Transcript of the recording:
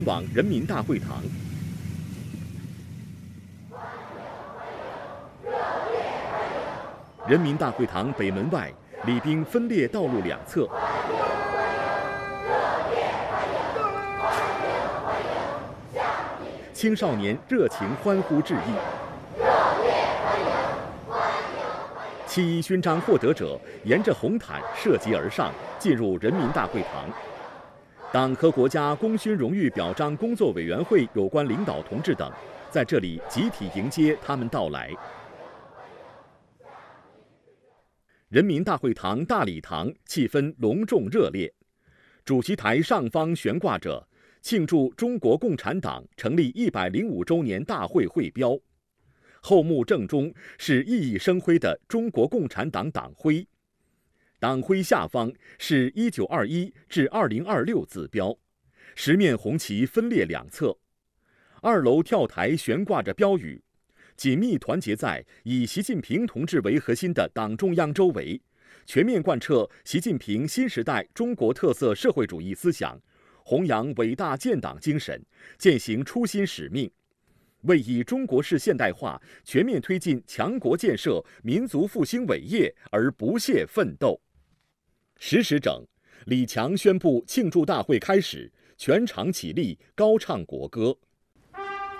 往人民大会堂。人民大会堂北门外，礼兵分列道路两侧。青少年热情欢呼致意。七一勋章获得者沿着红毯涉级而上，进入人民大会堂。党和国家功勋荣誉表彰工作委员会有关领导同志等，在这里集体迎接他们到来。人民大会堂大礼堂气氛隆重热烈，主席台上方悬挂着庆祝中国共产党成立105周年大会会标，后幕正中是熠熠生辉的中国共产党党徽，党徽下方是1921至2026字标，十面红旗分列两侧。2楼跳台悬挂着标语，紧密团结在以习近平同志为核心的党中央周围，全面贯彻习近平新时代中国特色社会主义思想，弘扬伟大建党精神，践行初心使命，为以中国式现代化全面推进强国建设、民族复兴伟业而不懈奋斗。10时整，李强宣布庆祝大会开始，全场起立高唱国歌。